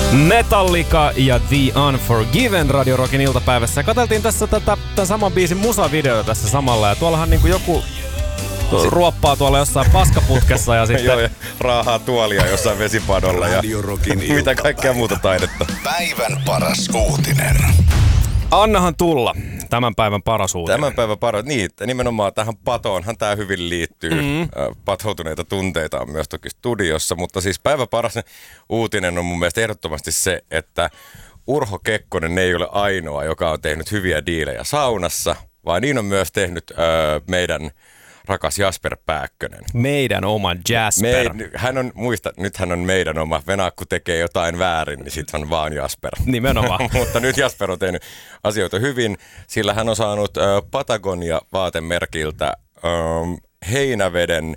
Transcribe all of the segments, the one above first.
Metallica ja The Unforgiven Radio Rockin iltapäivässä. Katseltiin tässä tämän saman biisin musavideota tässä samalla. Ja tuollahan niinku joku ruoppaa tuolla jossain paskaputkessa ja sitten... Joo, ja raahaa tuolia jossain vesipadolla ja mitä kaikkea muuta taidetta. Päivän paras uutinen. Annahan tulla. Tämän päivän paras uutinen. Tämän päivän paras, niin nimenomaan tähän patoonhan tämä hyvin liittyy. Patoutuneita tunteita on myös toki studiossa, mutta siis päivän paras uutinen on mun mielestä ehdottomasti se, että Urho Kekkonen ei ole ainoa, joka on tehnyt hyviä diilejä saunassa, vaan niin on myös tehnyt meidän rakas Jasper Pääkkönen. Meidän oma Jasper. Nyt hän on meidän oma. Venakku tekee jotain väärin, niin sit on vaan Jasper. Nimenomaan. Mutta nyt Jasper on tehnyt asioita hyvin, sillä hän on saanut Patagonia-vaatemerkiltä heinäveden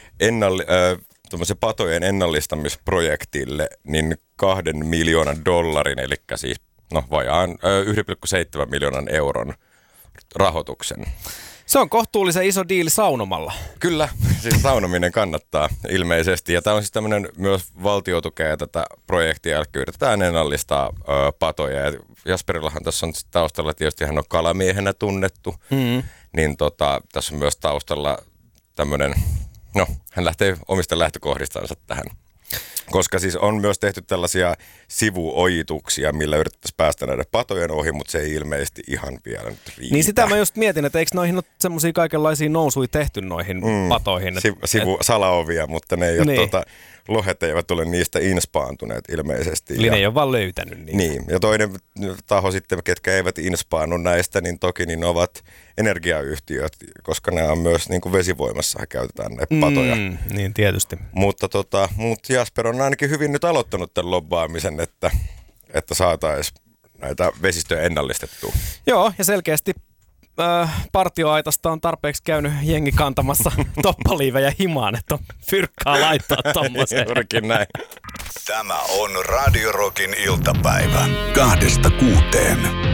patojen ennallistamisprojektille niin $2 miljoonan, eli siis vajaan 1,7 miljoonan euron rahoituksen. Se on kohtuullisen iso diili saunomalla. Kyllä, siis saunominen kannattaa ilmeisesti. Ja tämä on siis tämmöinen myös valtiotukea tätä projektia, eli yritetään ennallistaa patoja. Ja Jasperillahan tässä on taustalla, tietysti hän on kalamiehenä tunnettu, niin tässä on myös taustalla tämmöinen, hän lähtee omista lähtökohdistansa tähän. Koska siis on myös tehty tällaisia sivuojituksia, millä yritettäisiin päästä näiden patojen ohi, mutta se ei ilmeisesti ihan vielä nyt riitä. Niin sitä mä just mietin, että eikö noihin ole semmoisia kaikenlaisia nousuja tehty noihin patoihin? Salaovia, mutta ne ei ole, lohet eivät ole niistä inspaantuneet ilmeisesti. Eli ne ei ole vaan löytänyt niitä. Niin, ja toinen taho sitten, ketkä eivät inspaannu näistä, niin toki niin ovat energiayhtiöt, koska ne on myös niin kuin vesivoimassa käytetään näitä patoja. Niin tietysti. Mutta Jasper on ainakin hyvin nyt aloittanut tämän lobbaamisen, että saataisiin näitä vesistöjä ennallistettua. Joo, ja selkeästi partioaitasta on tarpeeksi käynyt jengi kantamassa toppaliivejä himaan, että on fyrkkaa laittaa tommoseen. Juurikin näin. Tämä on Radio Rockin iltapäivä 2-6.